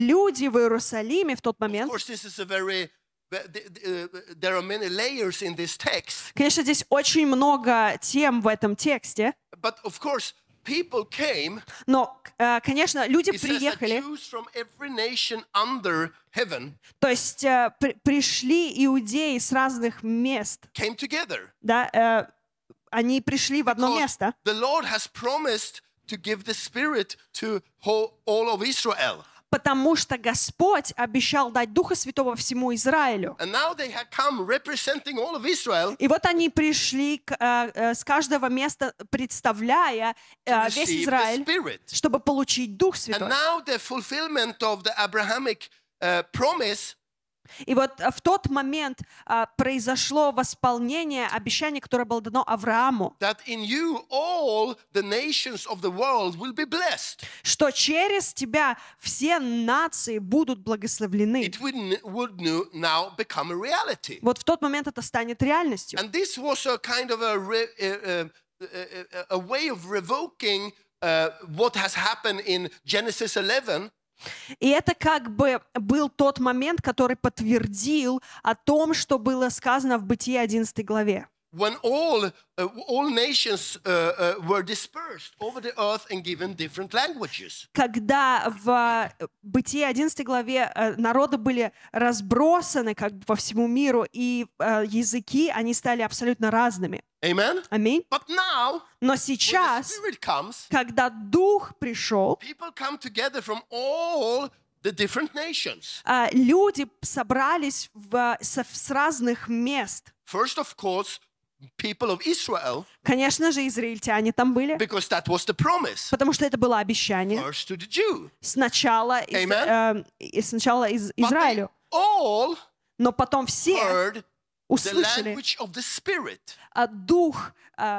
люди в Иерусалиме в тот Of момент, course, this is a very, there are many layers in this text. конечно, здесь очень много тем в этом тексте, But of course, people came. но, конечно, люди It says that приехали, Jews from every nation under heaven то есть пришли иудеи с разных мест, came together. да, они пришли в одно Because место, the Lord has promised to give the Spirit to all of Israel. потому что Господь обещал дать Духа Святого всему Израилю. And now they have come representing all of Israel И вот они пришли с каждого места, представляя to весь receive the Израиль, Spirit. чтобы получить Дух And Святой. now the fulfillment of the Abrahamic promise И вот в тот момент произошло восполнение обещания, которое было дано Аврааму, that in you all the nations of the world will be blessed. что через тебя все нации будут благословлены. It would now become a reality. Вот в тот момент это станет реальностью. And this was a kind of a way of revoking what has happened in Genesis 11. И это как бы был тот момент, который подтвердил о том, что было сказано в Бытие 11 главе. When all nations were dispersed over the earth and given different languages. Когда в Бытие 11 главе народы были разбросаны как бы по всему миру, и языки, они стали абсолютно разными. Amen? Аминь. But now, Но when the сейчас, Spirit comes, когда Дух пришел, people come together from all the different nations. люди собрались с разных мест. First, of course, people of Israel, Конечно же, израильтяне там были, because that was the promise. потому что это было обещание First to the Jew. сначала из Amen. Израилю. But they all Но потом все heard the услышали language of the Spirit. дух,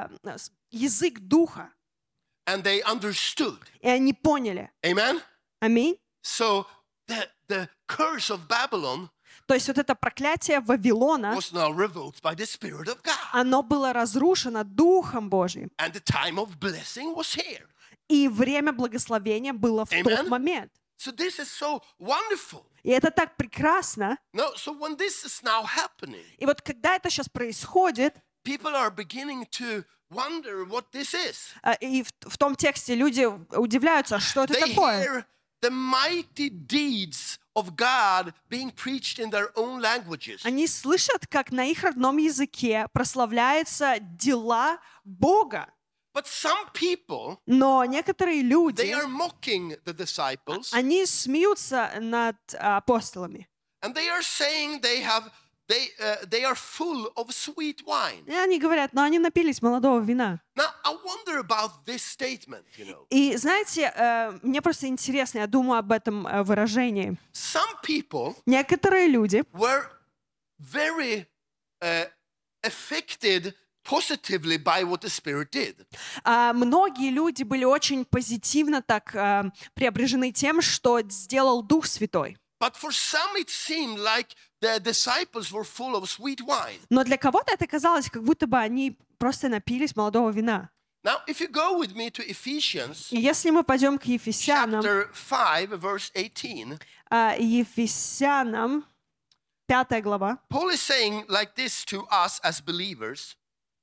язык Духа, And they understood. и они поняли. Amen? Аминь. So the curse of Babylon То есть вот это проклятие Вавилона, was now revoked by the Spirit of God. оно было разрушено Духом Божьим. And the time of blessing was here. И время благословения было в тот Amen. момент. So this is so wonderful. И это так прекрасно. No, so when this is now happening, И вот когда это сейчас происходит, people are beginning to wonder what this is. и в том тексте люди удивляются, что это They такое. hear the mighty deeds of God being preached in their own languages. Они слышат, как на их родном языке прославляются дела Бога. But some people, Но некоторые they люди, are mocking the disciples, они смеются над апостолами. and they are saying they are full of sweet wine. И они говорят, но они напились молодого вина. Now, I wonder about this statement, И знаете, мне просто интересно, я думаю об этом выражении. Some people Некоторые люди were very affected positively by what the Spirit did. многие люди были очень позитивно так преображены тем, что сделал Дух Святой. But for some it seemed like the disciples were full of sweet wine. Но для кого-то это казалось, как будто бы они просто напились молодого вина. Now, if you go with me to Ephesians, И если мы пойдем к Ефесянам, chapter 5, verse 18, Ефесянам, 5 глава, Paul is saying like this to us as believers.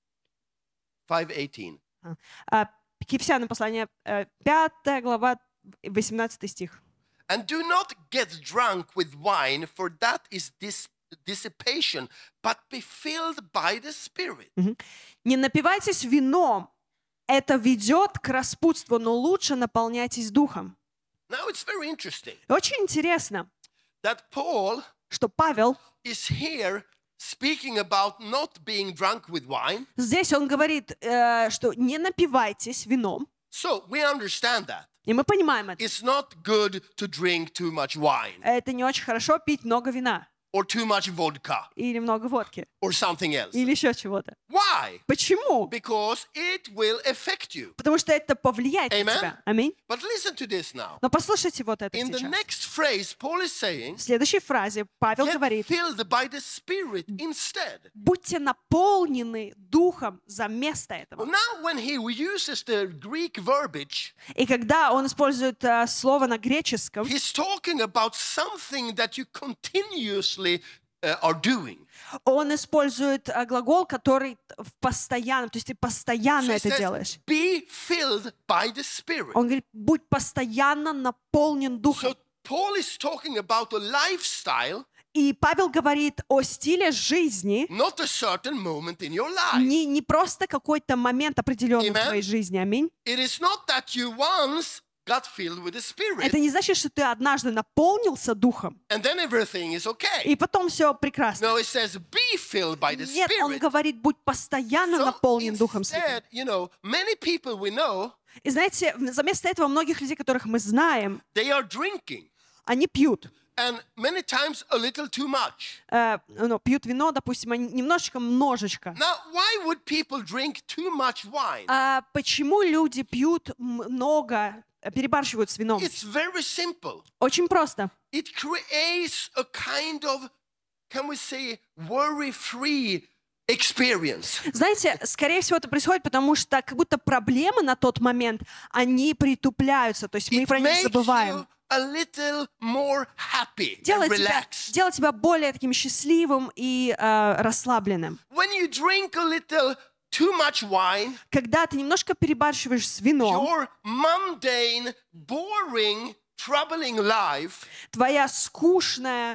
5:18. к Ефесянам послание, 5 глава, 18 стих. And do not get drunk with wine, for that is dissipation, but be filled by the Spirit. Не напивайтесь вином, это ведет к распутству, но лучше наполняйтесь Духом. Now it's very interesting Очень интересно, that Paul что Павел is here speaking about not being drunk with wine. здесь он говорит, что не напивайтесь вином. So we understand that. И мы понимаем это. It's not good to drink too much wine. Это не очень хорошо пить много вина. or too much vodka или много водки, or something else. или еще чего-то. Why? Почему? Because it will affect you. Потому что это повлияет на Amen. тебя. Аминь. But listen to this now. Но послушайте вот это In the сейчас. next phrase, Paul is saying, В следующей фразе Павел get говорит: filled by the Spirit instead. будьте наполнены Духом за место этого. Well, now when he uses the Greek verbiage, И когда он использует слово на греческом, he's talking about something that you continuously are doing. он использует глагол, который в постоянном, то есть ты So постоянно he это says, делаешь. be filled by the Spirit. Он говорит: будь постоянно наполнен Духом. So Paul is talking about a lifestyle, И Павел говорит о стиле жизни, not a certain moment in your life. не просто какой-то момент определенный в Amen. твоей жизни. Аминь. It is not that you once got filled with the Spirit Это не значит, что ты однажды наполнился Духом, and then everything is okay. и потом все прекрасно. No, it says be filled by the Нет, он Spirit. говорит: будь постоянно So наполнен Духом Святым. instead, many people we know, И знаете, вместо этого многих людей, которых мы знаем, they are drinking они пьют. and many times a little too much. Пьют вино, допустим, они немножечко. Now, why would people drink too much wine? Почему люди пьют много, перебарщивают с вином? It's very simple. Очень просто. It creates a kind of, can we say, worry-free experience. Знаете, скорее всего, это происходит, потому что как будто проблемы на тот момент, они притупляются, то есть мы It про них makes забываем. you a little more happy and Делает relaxed. тебя более таким счастливым и расслабленным. When you drink a little too much wine, Когда ты немножко перебарщиваешь с вином, your mundane, boring, troubling life твоя скучная,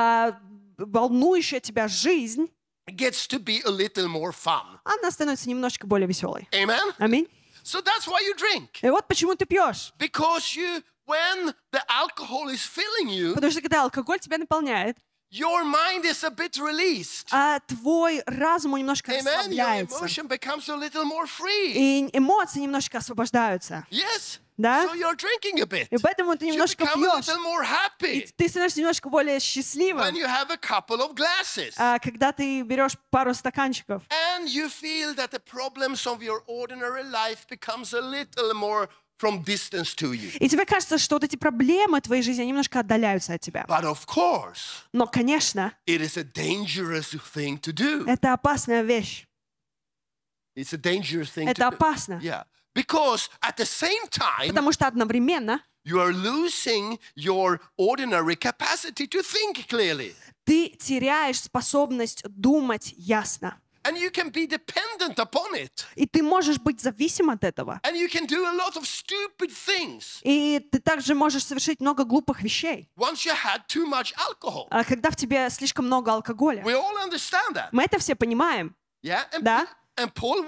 волнующая тебя жизнь, gets to be a little more fun. она становится немножко более веселой. Amen? Аминь. So that's why you drink. И вот почему ты пьешь. Because when the alcohol is filling you, Потому что когда алкоголь тебя наполняет, your mind is a bit released. твой разум немножко Amen? Your расслабляется. emotion becomes a little more free. И эмоции немножко освобождаются. Yes? Да? So you're drinking a bit. И поэтому ты You немножко become a пьешь. little more И happy ты становишься немножко более счастливым, when you have a couple of glasses. когда ты берешь пару стаканчиков. And you feel that the problems of your ordinary life becomes a little more from distance to you. И тебе кажется, что вот эти проблемы твоей жизни они немножко отдаляются от тебя. But of course, Но, конечно, it is a dangerous thing to do. это опасная вещь. It's a dangerous thing Это to do. опасно. Yeah. Because at the same time, Потому что одновременно you are losing your ordinary capacity to think clearly. ты теряешь способность думать ясно. And you can be dependent upon it. И ты можешь быть зависим от этого. And you can do a lot of stupid things И ты также можешь совершить много глупых вещей, once you had too much alcohol. когда в тебе слишком много алкоголя. We all understand that. Мы это все понимаем. Yeah? Да. And Paul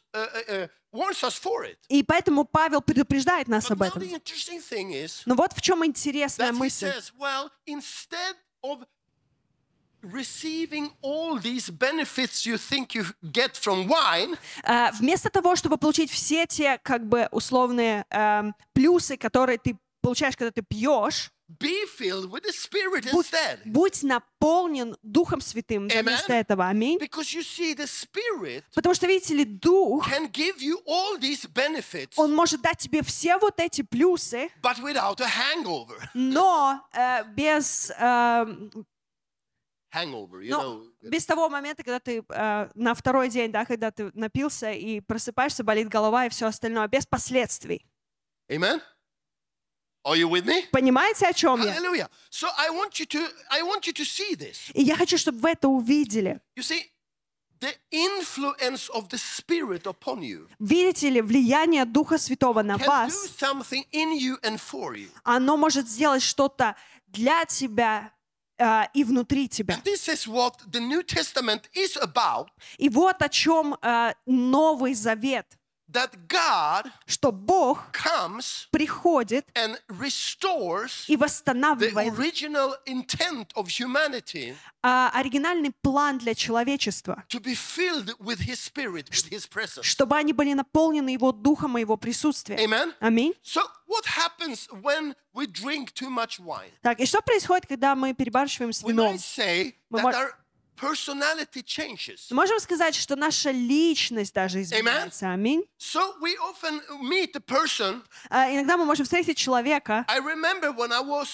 warns us for it. И поэтому Павел предупреждает нас But об now этом. the interesting thing is Но вот в чем интересная that he мысль. says, well, instead of receiving all these benefits you think you get from wine, Вместо того, чтобы получить все те как бы условные плюсы, которые ты получаешь, когда ты пьешь, be filled with the Spirit instead. будь наполнен Духом Святым вместо этого. Аминь. Because you see, the Spirit Потому что, видите ли, Дух, can give you all these benefits, Он может дать тебе все вот эти плюсы, but without a hangover. но без Hangover, you Но know. без того момента, когда ты на второй день, да, когда ты напился и просыпаешься, болит голова и все остальное, без последствий. Amen? Are you with me? Понимаете, о чем я? Hallelujah. So I want you to see this. И я хочу, чтобы вы это увидели. You see, the influence of the Spirit upon you Видите ли, влияние Духа Святого на can do вас, something in you and for you. оно может сделать что-то для тебя и внутри тебя. And this is what the New Testament is about. И вот о чем Новый Завет. that God что Бог comes приходит and restores и the восстанавливает original intent of humanity оригинальный план для человечества, to be filled with His Spirit, with His presence. чтобы они были наполнены Его Духом и Его присутствием. Amen? Аминь. So what happens when we drink too much wine? Так, и что происходит, когда мы перебарщиваем с We вином? might say Мы that мож- our personality changes. Мы можем сказать, что наша личность даже изменяется. Аминь. So we often meet a person. Иногда мы можем встретить человека. I remember when I was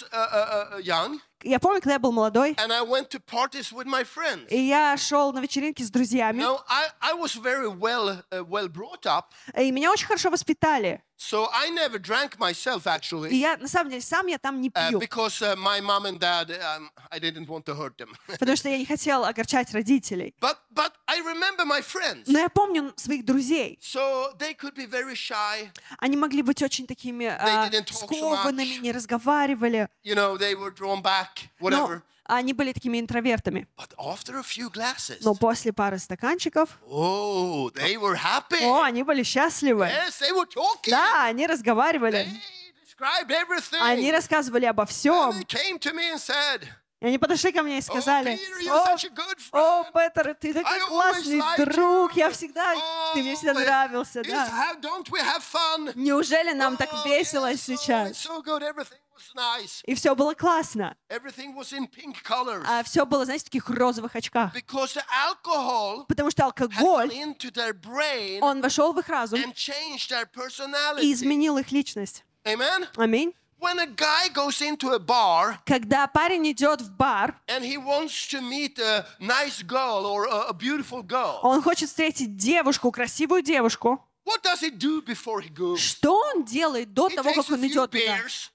young Я помню, когда я был молодой, and I went to parties with my friends. и я шел на вечеринки с друзьями, No, I was very well brought up, и меня очень хорошо воспитали. so I never drank myself И actually, я, на самом деле, сам я там не пью, because my mom and dad, I didn't want to hurt them. потому что я не хотел огорчать родителей. But I remember my friends. Но я помню своих друзей. So they could be very shy. Они могли быть очень такими didn't talk so скованными, much. не разговаривали. You know, they were drawn back, Но whatever. они были такими интровертами. But after a few glasses, Но после пары стаканчиков, oh, they were happy. они были счастливы. Yes, they were talking. Да, они разговаривали. They described everything. Они рассказывали обо And всем. they came to me and said, И они подошли ко мне и "Oh, сказали: Peter, you're such a good О, friend. Петер, ты такой I always классный liked друг, you. я всегда, ты мне всегда нравился, да. Don't we have fun? Неужели нам так Oh, весело yes, oh, сейчас? it's so good. Everything was nice. И все было классно. Everything was in pink colors. Все было, знаете, в таких розовых очках. Because the alcohol Потому что had алкоголь, gone into their brain он вошел в их разум and changed their и personality. изменил их личность. Amen? Аминь. When a guy goes into a bar Когда парень идет в бар, and he wants to meet a nice girl or a beautiful girl, он хочет встретить девушку, красивую девушку. what does he do before he goes? Что он делает до He того, takes как a он few идет туда? beers.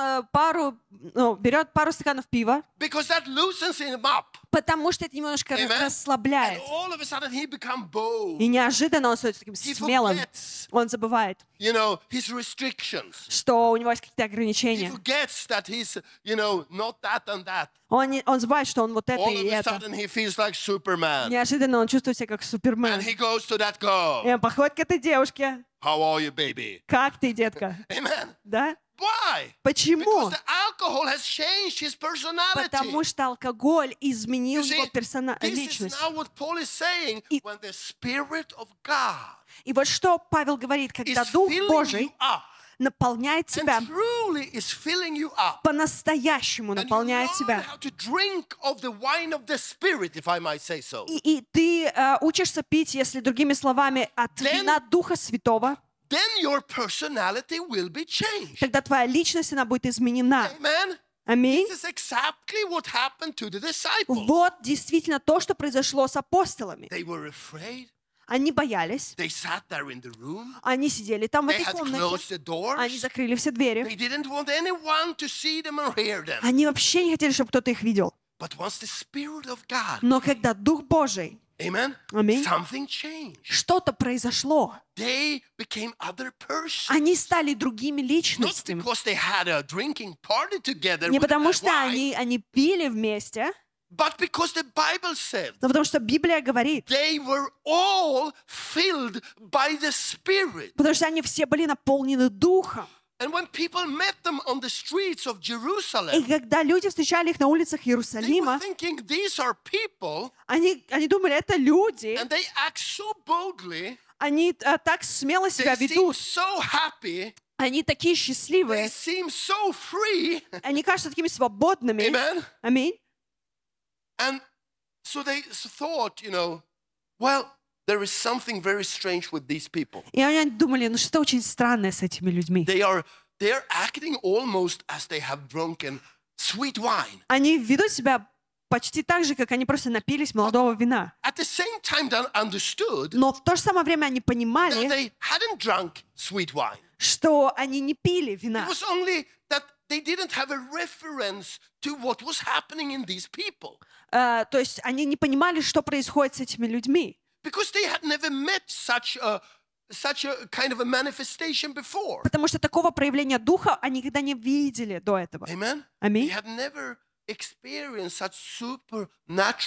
Он берет пару стаканов пива, Because that loosens him up. потому что это немножко Amen? And расслабляет. all of a sudden he becomes bold. И неожиданно он становится таким He смелым. forgets, Он забывает, you know, his restrictions. что у него есть какие-то He ограничения. forgets that he's, you know, not that and that. Он забывает, что он вот это All и of a это. sudden he feels like Superman. Неожиданно он чувствует себя как Супермен. And he goes to that girl. И он подходит к этой девушке. How are you, baby? Как ты, детка? Amen. Да? Why? Почему? Because the alcohol has changed his personality. Потому что алкоголь изменил You see, его this is личность. now what Paul is saying. И- When the Spirit of God И вот что Павел говорит, is когда Дух filling Божий you up, наполняет тебя, and truly is filling you up, по-настоящему and you наполняет learn тебя, how to drink of the wine of the Spirit, if I might say so, и ты учишься пить, если другими словами, от Then- вина Духа Святого, then your personality will be changed. тогда твоя личность, она будет изменена. Amen. Аминь. This is exactly what happened to the disciples. Вот действительно то, что произошло с апостолами. They were afraid. Они боялись, They sat there in the room. они сидели там в They этой had комнате, closed the doors. они закрыли все двери. They didn't want anyone to see them or hear them. Они вообще не хотели, чтобы кто-то их видел. But once the Spirit of God, Но когда Дух Божий, amen, Аминь. something changed. что-то произошло, They became other persons. они стали другими Not личностями. because they had a drinking party together Не with потому their что wine, они пили вместе, but because the Bible said но потому что Библия говорит, they were all filled by the Spirit. потому что они все были наполнены Духом. And when people met them on the streets of И Jerusalem, когда люди встречали их на улицах they were Иерусалима, thinking these are people, они думали, это люди, and they act so boldly, они так смело себя they seem ведут, so happy, они такие they счастливые, seem so free. они кажутся такими свободными. Amen. Аминь. And so they thought, you know, well, there is something very strange with these people. И они думали, ну что очень странное с этими людьми. They are acting almost as they have drunken sweet wine. Они ведут себя почти так же, как они просто напились молодого вина. At the same time, they understood Но в то же самое время они that понимали, they hadn't drunk sweet wine. что они не пили It вина. was only that they didn't have a reference to what was happening in these people. То есть они не понимали, что происходит с этими людьми. Because they had never met such a kind of a manifestation before. Потому что такого проявления духа они никогда не видели до этого. Amen? They Аминь. had never experienced such supernatural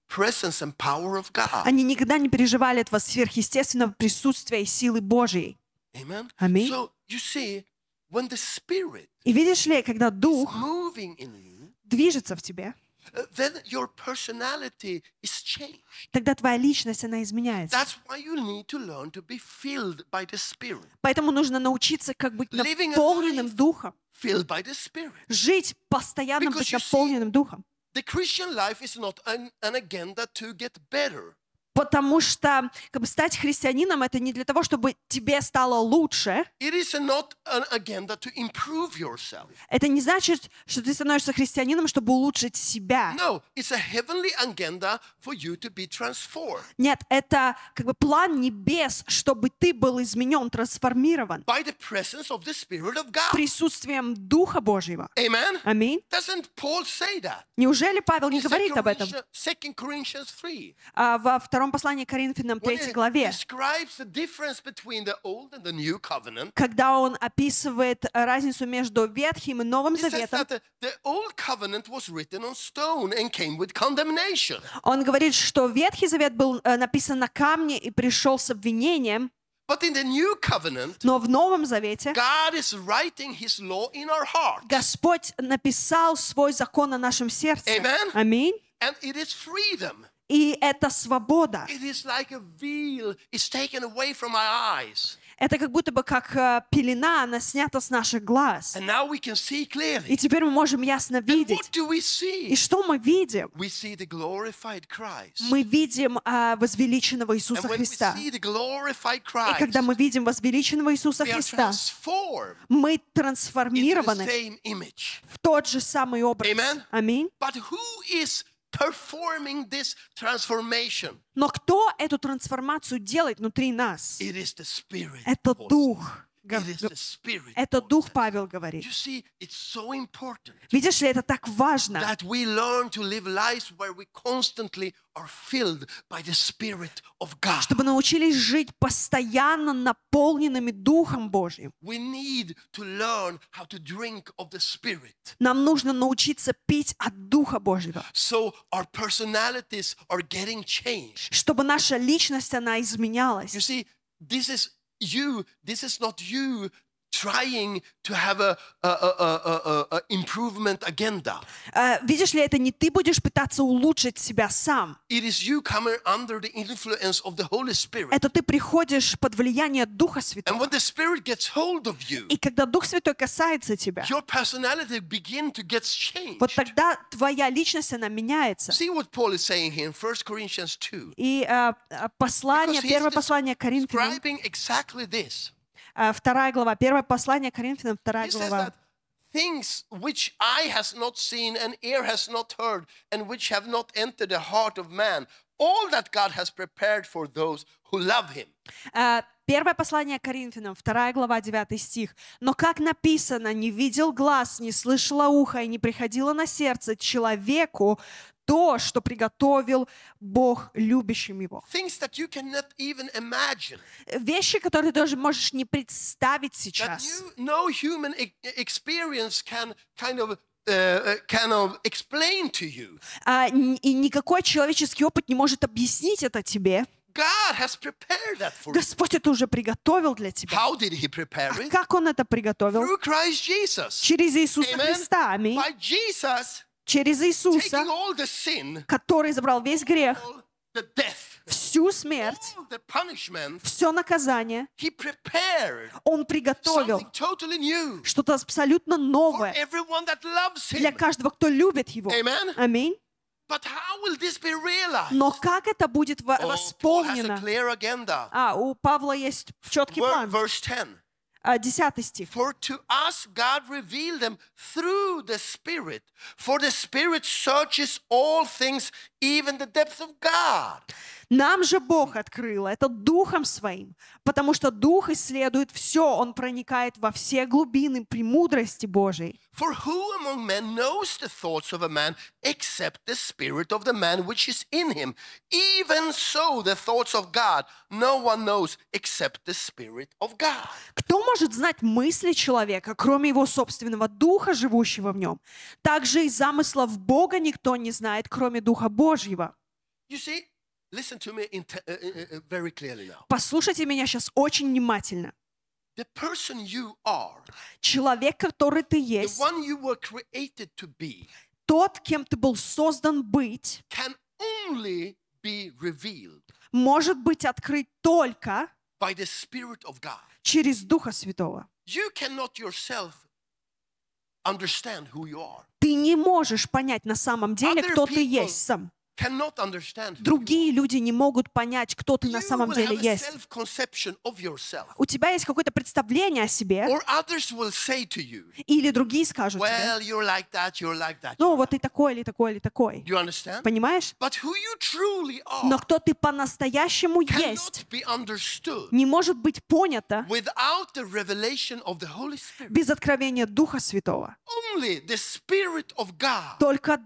presence and power of God. Они никогда не переживали этого сверхъестественного присутствия и силы Божьей. Amen. Аминь. So you see, when the Spirit И видишь ли, когда is Дух moving in you, движется в тебе, then your personality is changed. тогда твоя личность, она изменяется. That's why you need to learn to be filled by the Spirit. Поэтому нужно научиться, как быть Living a наполненным life Духом. Filled by the Spirit. Жить постоянно, Because быть you see, наполненным Духом. The Christian life is not an agenda to get better. Потому что стать христианином — это не для того, чтобы тебе стало лучше. It is not an agenda to improve yourself. Это не значит, что ты становишься христианином, чтобы улучшить себя. No, it's a heavenly agenda for you to be transformed. Нет, это план небес, чтобы ты был изменен, трансформирован By the presence of the Spirit of God. присутствием Духа Божьего. Amen? Аминь. Doesn't Paul say that? Неужели Павел не In говорит об этом? 2 Corinthians 3. Во втором послании к Коринфянам, When 3 he главе, describes the difference between the old and the new covenant, когда он описывает разницу между Ветхим и Новым he says Заветом, that the old covenant was written on stone and came with condemnation. он говорит, что Ветхий Завет был написан на камне и пришел с обвинением, But in the new covenant, но в Новом Завете God is writing His law in our heart. Господь написал свой закон на нашем сердце. Amen. Аминь. And it is freedom. И это свобода. It is like a veil is taken away from my eyes. Это как будто бы как пелена, она снята с наших глаз. And now we can see И clearly. теперь мы можем ясно And what видеть. do we И see? что мы видим? We see the glorified Christ. Мы видим возвеличенного And Иисуса when we Христа. see the glorified И Christ, когда мы видим возвеличенного Иисуса we are Христа, transformed мы into the трансформированы same image. в тот же самый образ. Amen. Аминь. But who is performing this transformation? Но кто эту трансформацию делает внутри нас? It is the Spirit. Это Paul Дух. said. It is the Spirit. Это Paul Дух, said. Павел говорит. You see, it's so important Видишь ли, это так важно, that we learn to live lives where we constantly are filled by the Spirit of God. чтобы научились жить постоянно наполненными Духом Божьим. We need to learn how to drink of the Spirit Нам нужно научиться пить от Духа Божьего, so our personalities are getting changed. чтобы наша личность, она изменялась. You see, this is not you trying to have a improvement agenda. Видишь ли, это не ты будешь пытаться улучшить себя сам. It is you coming under the influence of the Holy Spirit. Это ты приходишь под влияние Духа And Святого. when the Spirit gets hold of you, И когда Дух Святой касается тебя, your personality begin to get вот changed. тогда твоя личность, она меняется. See what Paul is saying here in 1 Corinthians 2. И Because he's первое послание к Коринфянам, describing exactly this. 2 глава, первое послание к Коринфянам, 2 He says глава. that things which eye has not seen and ear has not heard and which have not entered the heart of man, all that God has prepared for those who love him. Первое послание к Коринфянам, 2 глава, 9 стих. «Но как написано, не видел глаз, не слышало ухо и не приходило на сердце человеку то, что приготовил Бог любящим его». Things that you cannot even imagine. Вещи, которые ты даже можешь не представить That сейчас. no human experience can kind of explain to you. И никакой человеческий опыт не может объяснить это тебе. God has prepared that for you. Господь это уже приготовил для тебя. How did he prepare А it? как Он это приготовил? Through Christ Jesus. Через Иисуса Amen. Христа. Аминь. By Jesus Через Иисуса, taking all the sin, который забрал весь грех, all the death, всю смерть, all the punishment, все наказание. he prepared Он приготовил something totally new что-то абсолютно for новое everyone that loves для him. каждого, кто любит Его. Amen. Аминь. But how will this be realized? Но как это будет Oh, Paul has a восполнено? clear agenda. У Павла есть четкий план. Verse 10. 10 стих. For to us God revealed them through the Spirit. For the Spirit searches all things, even the depths of God. Нам же Бог открыл это Духом Своим, потому что Дух исследует все, Он проникает во все глубины премудрости Божией. For who among men knows the thoughts of a man except the spirit of the man which is in him? Even so, the thoughts of God no one knows except the Spirit of God. Кто может знать мысли человека, кроме его собственного Духа, живущего в нем? Также и замыслов Бога никто не знает, кроме Духа Божьего. You see, listen to me very clearly now. Послушайте меня сейчас очень внимательно. The person you are, Человек, который ты the есть, one you were created to be, тот, кем ты был создан быть, can only be revealed может быть открыт только by the Spirit of God. через Духа Святого. You cannot yourself understand who you are. Ты не можешь понять на самом деле, Other кто ты people есть сам. Cannot understand who you Другие люди не могут понять, кто ты are. на You самом will деле have a есть. self-conception of yourself. У тебя есть какое-то представление о себе, Or others will say to you, или другие скажут тебе, well, you're like that, you're like that. ну вот ты такой, или такой, или такой. You understand? Понимаешь? But who you truly Но are кто ты по-настоящему есть, cannot be understood не может быть понято without the revelation of the Holy Spirit. без откровения Духа Святого. Only the Spirit of God Только